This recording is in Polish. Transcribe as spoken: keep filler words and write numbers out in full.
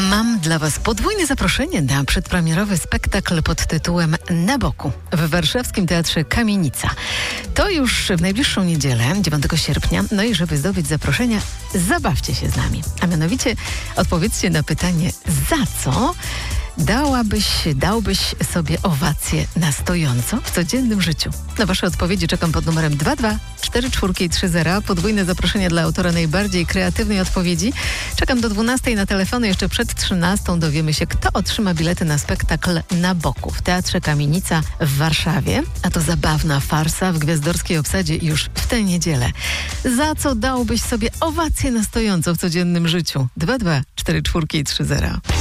Mam dla Was podwójne zaproszenie na przedpremierowy spektakl pod tytułem Na boku w warszawskim Teatrze Kamienica. To już w najbliższą niedzielę, dziewiątego sierpnia. No i żeby zdobyć zaproszenia, zabawcie się z nami. A mianowicie odpowiedzcie na pytanie, za co dałabyś, dałbyś sobie owację na stojąco w codziennym życiu? Na Wasze odpowiedzi czekam pod numerem dwa dwa cztery cztery trzy zero. Podwójne zaproszenie dla autora najbardziej kreatywnej odpowiedzi. Czekam do dwunastej na telefony. Jeszcze przed trzynastą dowiemy się, kto otrzyma bilety na spektakl Na boku w Teatrze Kamienica w Warszawie. A to zabawna farsa w gwiazdorskiej obsadzie już w tę niedzielę. Za co dałbyś sobie owację na stojąco w codziennym życiu? dwa dwa cztery cztery trzy zero.